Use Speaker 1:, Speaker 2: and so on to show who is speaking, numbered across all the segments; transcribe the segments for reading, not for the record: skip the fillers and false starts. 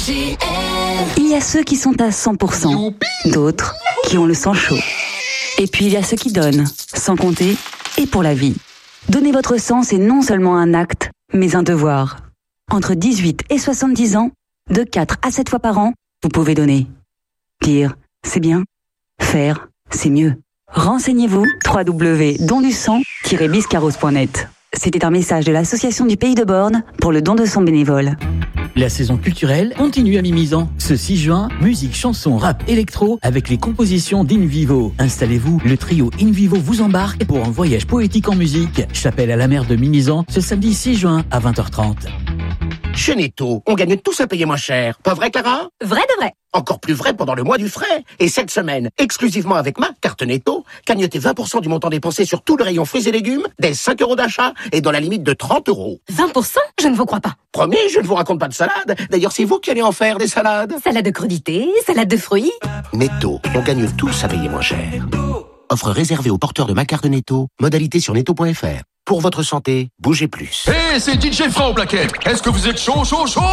Speaker 1: Il y a ceux qui sont à 100%, d'autres qui ont le sang chaud. Et puis il y a ceux qui donnent, sans compter, et pour la vie. Donner votre sang, c'est non seulement un acte, mais un devoir. Entre 18 et 70 ans, de 4 à 7 fois par an, vous pouvez donner. Dire, c'est bien. Faire, c'est mieux. Renseignez-vous, www.dondusang-biscarros.net. C'était un message de l'Association du Pays de Borne pour le don de sang bénévole.
Speaker 2: La saison culturelle continue à Mimizan. Ce 6 juin, musique, chanson, rap, électro avec les compositions d'Invivo. Installez-vous, le trio Invivo vous embarque pour un voyage poétique en musique. Chapelle à la mer de Mimizan, ce samedi 6 juin à 20h30.
Speaker 3: Chez Netto, on gagne tous à payer moins cher. Pas vrai, Clara?
Speaker 4: Vrai de vrai.
Speaker 3: Encore plus vrai pendant le mois du frais. Et cette semaine, exclusivement avec ma carte Netto, cagnotez 20% du montant dépensé sur tout le rayon fruits et légumes, dès 5 € d'achat et dans la limite de 30 €.
Speaker 4: 20%? Je ne vous crois pas.
Speaker 3: Promis, je ne vous raconte pas de salade. D'ailleurs, c'est vous qui allez en faire des salades.
Speaker 4: Salade de crudités, salade de fruits.
Speaker 3: Netto, on gagne tous à payer moins cher. Offre réservée aux porteurs de ma carte Netto. Modalité sur netto.fr. Pour votre santé, bougez plus.
Speaker 5: Hey, c'est DJ Franck au plaquette. Est-ce que vous êtes chaud?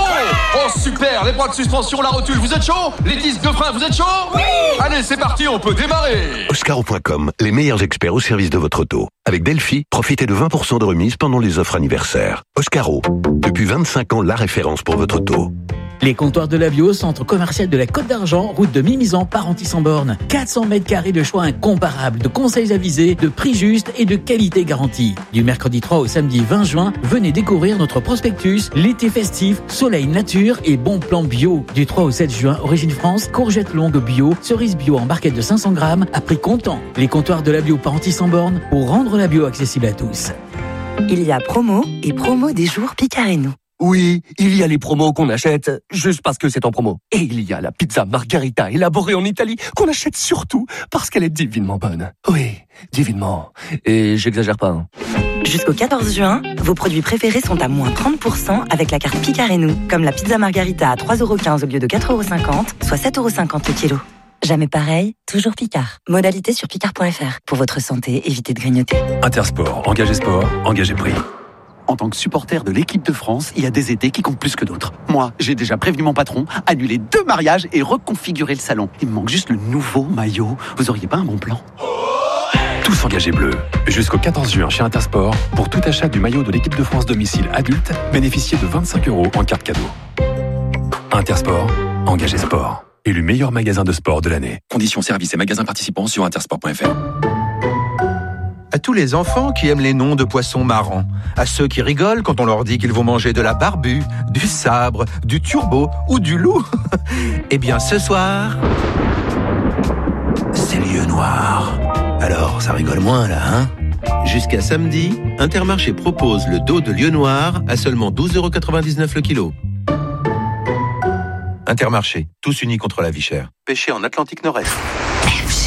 Speaker 5: Oh super, les bras de suspension, la rotule, vous êtes chaud? Les disques de frein, vous êtes chaud? Oui. Allez, c'est parti, on peut démarrer.
Speaker 6: Oscaro.com, les meilleurs experts au service de votre auto. Avec Delphi, profitez de 20% de remise pendant les offres anniversaires. Oscaro, depuis 25 ans, la référence pour votre auto.
Speaker 2: Les comptoirs de la bio, centre commercial de la Côte d'Argent, route de Mimizan, Parentis-en-Born. 400 mètres carrés de choix incomparables, de conseils avisés, de prix justes et de qualité garantie. Du mercredi 3 au samedi 20 juin, venez découvrir notre prospectus, l'été festif, soleil nature et bon plan bio. Du 3 au 7 juin, Origine France, courgettes longues bio, cerises bio en barquette de 500 grammes à prix comptant. Les comptoirs de la bio Parentis-en-Born pour rendre la bio accessible à tous.
Speaker 7: Il y a promo et promo des jours Picard et nous.
Speaker 8: Oui, il y a les promos qu'on achète juste parce que c'est en promo. Et il y a la pizza margarita élaborée en Italie qu'on achète surtout parce qu'elle est divinement bonne. Oui, divinement. Et j'exagère pas.
Speaker 7: Jusqu'au 14 juin, vos produits préférés sont à moins 30% avec la carte Picard et nous. Comme la pizza margarita à 3,15 € au lieu de 4,50 €, soit 7,50 € le kilo. Jamais pareil, toujours Picard. Modalité sur picard.fr. Pour votre santé, évitez de grignoter.
Speaker 9: Intersport, engagé sport, engagé prix. En tant que supporter de l'équipe de France, il y a des étés qui comptent plus que d'autres. Moi, j'ai déjà prévenu mon patron, annulé 2 mariages et reconfiguré le salon. Il me manque juste le nouveau maillot. Vous auriez pas un bon plan?
Speaker 10: Tous engagés bleus. Jusqu'au 14 juin chez Intersport, pour tout achat du maillot de l'équipe de France domicile adulte, bénéficiez de 25 € en carte cadeau. Intersport, engagé sport. Élu meilleur magasin de sport de l'année.
Speaker 9: Conditions services et magasins participants sur intersport.fr.
Speaker 11: À tous les enfants qui aiment les noms de poissons marrants, à ceux qui rigolent quand on leur dit qu'ils vont manger de la barbue, du sabre, du turbo ou du loup. Eh bien ce soir, c'est lieu noir. Alors ça rigole moins là, hein?
Speaker 12: Jusqu'à samedi, Intermarché propose le dos de lieu noir à seulement 12,99 € le kilo.
Speaker 11: Intermarché, tous unis contre la vie chère.
Speaker 12: Pêché en Atlantique Nord-Est.